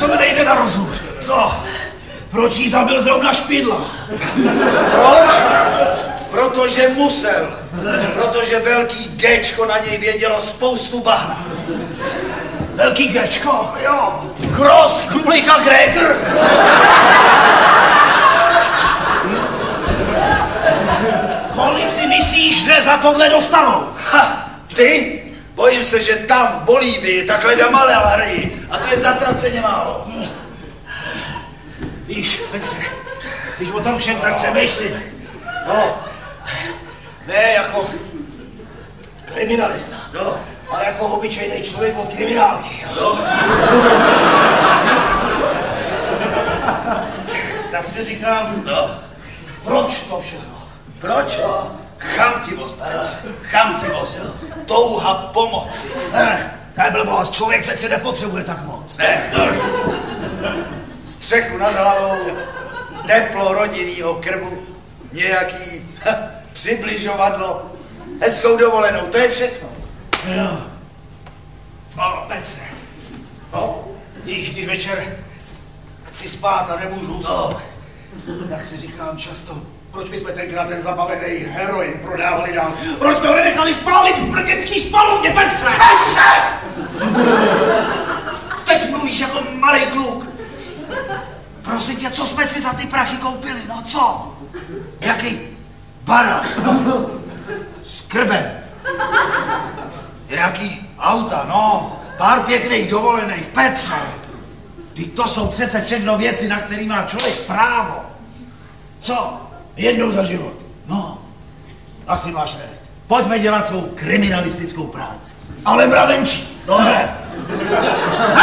co mi nejde na rozum. Co? Proč jí zabil zrovna Špidla? Proč? Protože musel. Protože velký Géčko na něj vědělo spoustu bahna. Velký Géčko? Jo. Gross, Krulik a Gregor? Kolik si myslíš, že za tohle dostanou? Ha, ty? Bojím se, že tam v Bolívii takhle dá malárii a to je zatraceně málo. Víš, Petře, když o tom všem tak přemýšlím. No, Ne jako kriminalista, no, ale jako obyčejný člověk od kriminálky. no. Tak si říkám, No. proč to všechno? Proč? Chamtivost, chamtivost. Touha pomoci. Ne, to je blbost, člověk přece nepotřebuje tak moc. Ne. Střechu nad hlavou, teplo rodinného krbu, nějaký přibližovadlo, hezkou dovolenou, to je všechno. Jo. No, Petře. No, když večer chci spát a nemůžu usnout, tak si říkám často, proč bychom tenkrát ten zabavený heroin prodávali dál? Proč jsme ho nenechali spálit v brněnský spalovně, Petře? Petře! Teď mluvíš jako malej kluk. Prosím tě, co jsme si za ty prachy koupili, no co? Jaký barák? S krbem. Jaký auta, no. Pár pěkných dovolených, Petře. Vždyť to jsou přece všechno věci, na který má člověk právo. Co? Jednou za život. No, Asi máš ne. pojďme dělat svou kriminalistickou práci. Ale mravenčí. No.